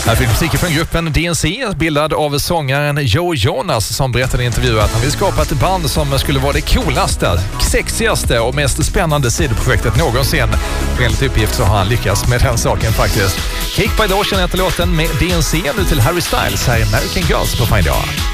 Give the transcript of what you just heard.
Här fick musik från gruppen DNC, bildad av sångaren Joe Jonas, som berättade i intervjuer att han vill skapa ett band som skulle vara det coolaste, sexigaste och mest spännande sidoprojektet någonsin. Och enligt uppgift så har han lyckats med den saken faktiskt. Cake by the Ocean heter låten med DNC, nu till Harry Styles här i American Girls på Find Out.